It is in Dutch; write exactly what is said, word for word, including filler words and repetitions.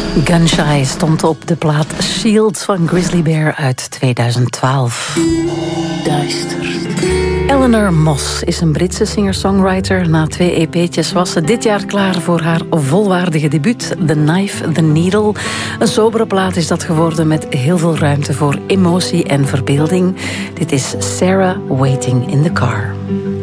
Gunshy stond op de plaat Shield van Grizzly Bear uit tweeduizend twaalf. Duister. Eleanor Moss is een Britse singer-songwriter. Na twee E P'tjes was ze dit jaar klaar voor haar volwaardige debuut, The Knife, The Needle. Een sobere plaat is dat geworden met heel veel ruimte voor emotie en verbeelding. Dit is Sarah Waiting in the Car.